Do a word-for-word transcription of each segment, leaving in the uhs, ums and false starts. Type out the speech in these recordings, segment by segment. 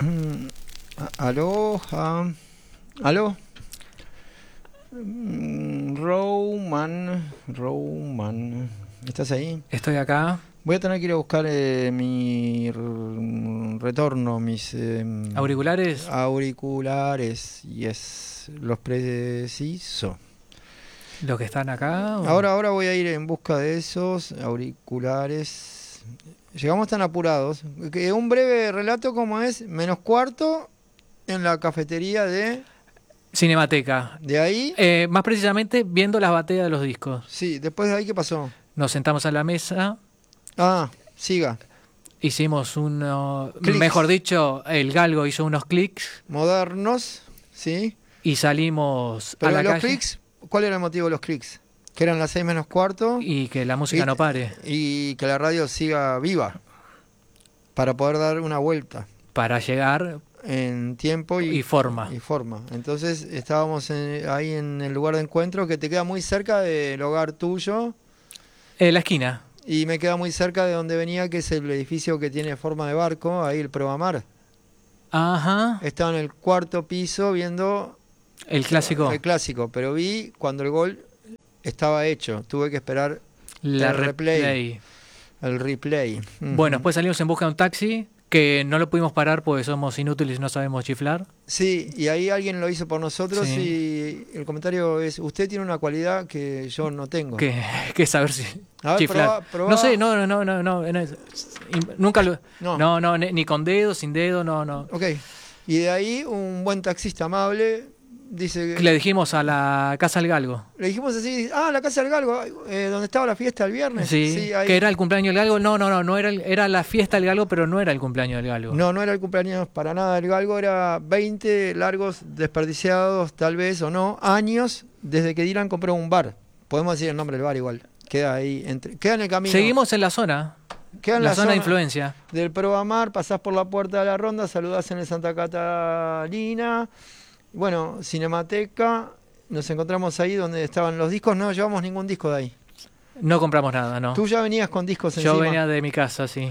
Mm, a- Aló, ah, aló. Mm, Roman, Roman, ¿estás ahí? Estoy acá. Voy a tener que ir a buscar eh, mi r- retorno, mis eh, ¿Auriculares? auriculares, yes, los preciso. ¿Los que están acá? o- Ahora, ahora voy a ir en busca de esos auriculares. Llegamos tan apurados que un breve relato como es menos cuarto en la cafetería de Cinemateca. de ahí. Eh, más precisamente, viendo las bateas de los discos. Sí, después de ahí, ¿qué pasó? Nos sentamos a la mesa, Ah, siga. hicimos uno... Clics. Mejor dicho, el galgo hizo unos clics Modernos, sí. y salimos a Pero la los calle clics, ¿cuál era el motivo de los clics? Que eran las seis menos cuarto y que la música y, no pare. y que la radio siga viva para poder dar una vuelta Para llegar en tiempo y, y forma. y forma. Entonces estábamos en- ahí en el lugar de encuentro que te queda muy cerca del hogar tuyo Eh, la esquina. y me queda muy cerca de donde venía, que es el edificio que tiene forma de barco, ahí el Probamar. Ajá. Estaba en el cuarto piso viendo El clásico. el clásico, pero vi cuando el gol estaba hecho. Tuve que esperar La el replay. replay. el replay. Bueno, Ujú. después salimos en busca de un taxi que no lo pudimos parar porque somos inútiles y no sabemos chiflar. Sí, y ahí alguien lo hizo por nosotros Sí. y el comentario es, usted tiene una cualidad que yo no tengo. Que, que saber si A ver, chiflar. probá- probá. No sé, no, no, no, no, no, no, es- nunca lo, No. no, no, ni ni con dedo, sin dedo, no, no. Ok. Y de ahí un buen taxista amable dice que... Le dijimos a la Casa del Galgo, Le dijimos así, ah, la casa del Galgo, eh, donde estaba la fiesta el viernes. sí, ahí. que era el cumpleaños del Galgo. No, no, no, no era, el- era la fiesta del Galgo, pero no era el cumpleaños del Galgo. No, no era el cumpleaños para nada del Galgo, era veinte largos, desperdiciados, tal vez o no, años desde que Dylan compró un bar. Podemos decir el nombre del bar igual. Queda ahí, entre, queda en el camino. Seguimos en la zona, Queda en la, la, zona de influencia. del Probamar, pasás por la puerta de la ronda, saludás en el Santa Catalina. Bueno, Cinemateca, nos encontramos ahí donde estaban los discos, no llevamos ningún disco de ahí. No compramos nada, no. Tú ya venías con discos Yo encima. venía de mi casa, sí.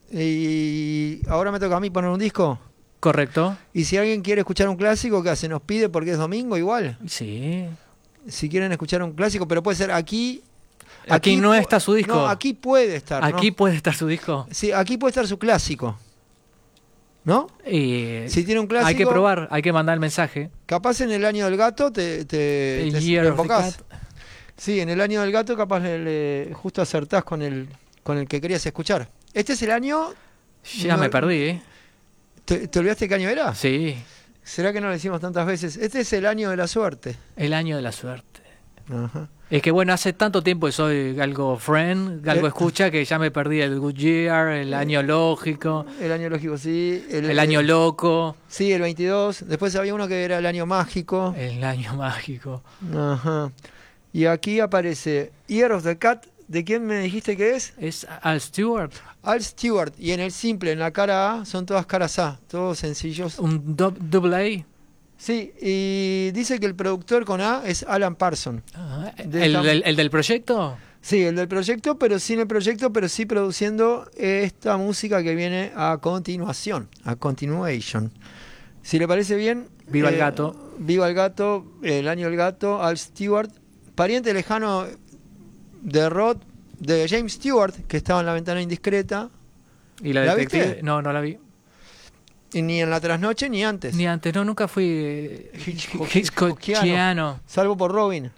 Y ahora me toca a mí poner un disco. Correcto. Y si alguien quiere escuchar un clásico, ¿qué hace? Nos pide porque es domingo igual. Sí. Si quieren escuchar un clásico, pero puede ser aquí. Aquí no pu- está su disco. No, aquí puede estar. ¿no? Aquí puede estar su disco. Sí, aquí puede estar su clásico. ¿No? Y Si tiene un clásico. hay que probar, hay que mandar el mensaje. Capaz en el año del gato te, te, El te- Year te of the enfocás. Cat. Sí, en el año del gato capaz le, le- justo acertás con el, con el que querías escuchar. Este es el año... Ya No- me perdí, ¿eh? ¿Te, te olvidaste qué año era? Sí, ¿Será que no lo decimos tantas veces? Este es el año de la suerte. el año de la suerte. Ajá. Es que bueno, hace tanto tiempo que soy Galgo friend, Galgo Eh. escucha, que ya me perdí el good year, el año lógico, El año lógico, sí. el año loco, Sí, el veintidós. Después había uno que era el año mágico. el año mágico. Ajá. Y aquí aparece Year of the Cat. ¿De quién me dijiste que es? Es Al Stewart, Al Stewart. Y en el simple, en la cara A, son todas caras A. Todos sencillos. un dub- double Sí, y dice que el productor con A es Alan Parsons. A. Ah, De ¿El, esta- del- el del proyecto? Sí, el del proyecto, pero sin el proyecto, pero sí produciendo esta música que viene a continuación, a continuation. Si le parece bien... Viva el eh, gato. Viva el gato, el año del gato, Al Stewart, pariente lejano de Rod, de James Stewart, que estaba en La Ventana Indiscreta, ¿Y la ¿La detective? viste? No, no la vi. y ni en La Trasnoche ni antes, Ni antes, no, nunca fui eh, Hitchcock- Hitchcockiano. salvo por Robin.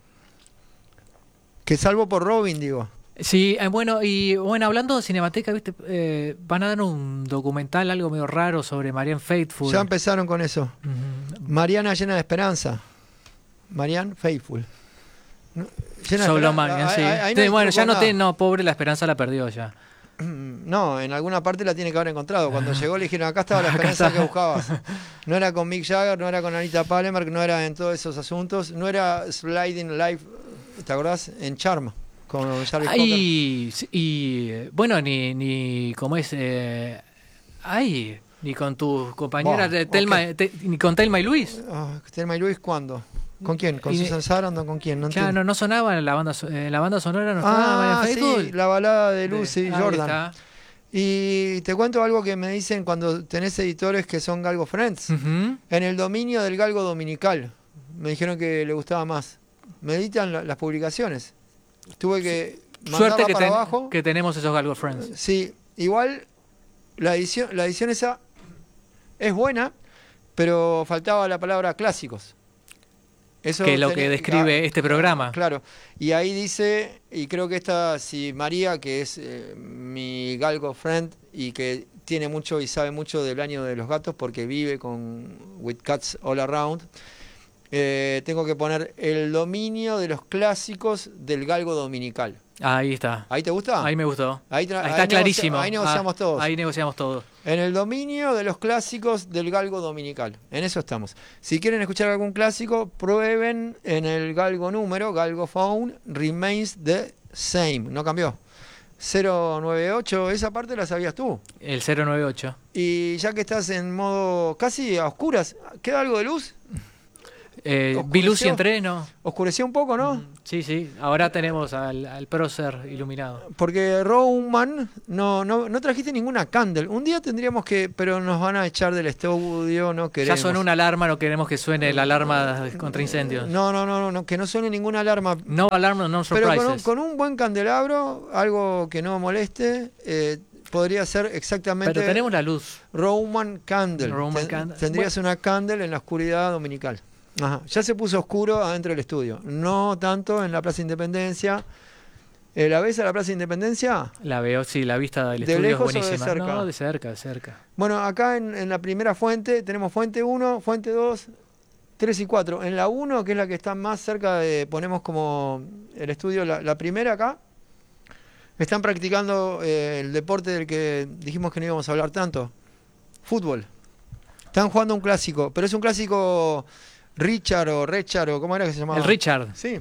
Que salvo por Robin, digo. Sí, eh, bueno, y bueno, hablando de Cinemateca, ¿viste? Eh, van a dar un documental, algo medio raro sobre Marianne Faithfull. Ya empezaron con eso. Ujú. Mariana llena de esperanza. Marianne Faithfull. No, llena de Solo esperanza. Marianne, sí. Ahí- ahí no Sí, hay bueno, ya truco, no te, nada. no, pobre, la esperanza la perdió ya. No, en alguna parte la tiene que haber encontrado. Cuando llegó le dijeron, acá estaba la Acá esperanza está. que buscabas. No era con Mick Jagger, no era con Anita Palmer, no era en todos esos asuntos, no era Sliding Life, ¿te acordás? En Charm, con Charlie Cocker. Y, y eh, bueno, ni, ni como es, eh, ay, ni con tus compañeras Buah, de Telma, ok. te- ni con Telma y Luis. Ah, Thelma y Luis, ¿cuándo? ¿Con quién? ¿Con Y- Susan Sarandon? ¿Con quién? No Ya entiendo. no, no sonaba en la banda, so- en la banda sonora, no estaba Ah, Marianne Faithfull. sí, la balada de Lucy Ahí Jordan. está. Y te cuento algo que me dicen cuando tenés editores que son Galgo Friends. Ujú. En el dominio del Galgo Dominical. Me dijeron que le gustaba más. Me editan la- las publicaciones. Tuve que mandarla Suerte que, para ten- abajo. que tenemos esos Galgo Friends. Sí, igual la edición, la edición esa es buena, pero faltaba la palabra clásicos. Eso Que es lo tenía- que describe ah, este programa. Claro, y ahí dice, y creo que esta, si María, que es eh, mi Galgo friend y que tiene mucho y sabe mucho del año de los gatos porque vive con With Cats All Around, eh, tengo que poner el dominio de los clásicos del Galgo Dominical. Ahí está. ¿Ahí te gusta? Ahí me gustó. Ahí, tra- Ahí ahí está negocia- clarísimo. ahí negociamos Ah, todos. Ahí negociamos todo. En el dominio de los clásicos del Galgo Dominical. En eso estamos. Si quieren escuchar algún clásico, prueben en el Galgo número, Galgo Phone, Remains the Same. No cambió. cero nueve ocho, esa parte la sabías tú. El cero nueve ocho. Y ya que estás en modo casi a oscuras, ¿queda algo de luz? Eh, ¿Oscureció? vi luz y entré, ¿no? Oscureció un poco, ¿no? Mm, Sí, sí. Ahora tenemos al, al prócer iluminado. Porque Rowan, no, no, no trajiste ninguna candle. Un día tendríamos que, pero nos van a echar del estudio, no Ya queremos. sonó una alarma, no queremos que suene la alarma contra incendios. No, no, no, no, que no suene ninguna alarma. No alarma, no Pero con un, surprises. con un buen candelabro, algo que no moleste, eh, podría ser exactamente Pero tenemos la luz. Roman Candle. Roman Ten- candle. Tendrías una candle en la oscuridad dominical. Ajá. Ya se puso oscuro adentro del estudio. No tanto en la Plaza Independencia. Eh, ¿La ves a la Plaza Independencia? La veo, sí, la vista del ¿De estudio lejos o es de buenísima. cerca? No, de cerca, de cerca. Bueno, acá en, en la primera fuente tenemos fuente uno, fuente dos, tres y cuatro. En la uno, que es la que está más cerca de, ponemos como el estudio, la, la primera acá, están practicando eh, el deporte del que dijimos que no íbamos a hablar tanto, fútbol. Están jugando un clásico, pero es un clásico Richard o Richard o ¿cómo era que se llamaba? El Richard. Sí.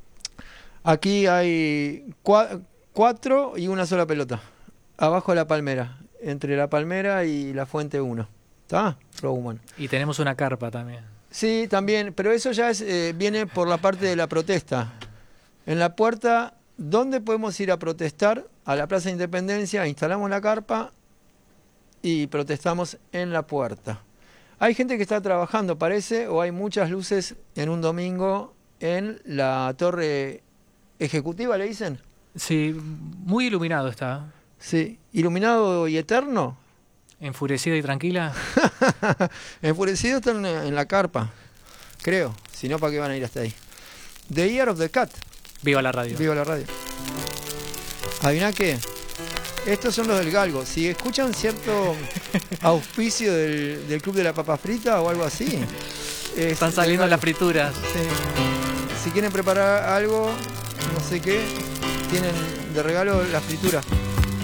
Aquí hay cua- cuatro y una sola pelota. Abajo de la palmera. Entre la palmera y la fuente uno. ¿Está? Rowan. Y tenemos una carpa también. Sí, también. Pero eso ya es, eh, viene por la parte de la protesta. En la puerta, ¿dónde podemos ir a protestar? A la Plaza Independencia, instalamos la carpa y protestamos en la puerta. Hay gente que está trabajando, parece, o hay muchas luces en un domingo en la torre ejecutiva, ¿le dicen? Sí, muy iluminado está. Sí. ¿Iluminado y eterno? Enfurecida y tranquila. Enfurecido están en, en la carpa, creo. Si no, ¿para qué van a ir hasta ahí? The Year of the Cat. Viva la radio. Viva la radio. ¿Adiviná qué? Estos son los del Galgo. Si escuchan cierto auspicio del, del Club de la Papa Frita o algo así. es Están del saliendo Galgo. las frituras. Sí. Si quieren preparar algo, no sé qué, tienen de regalo la fritura.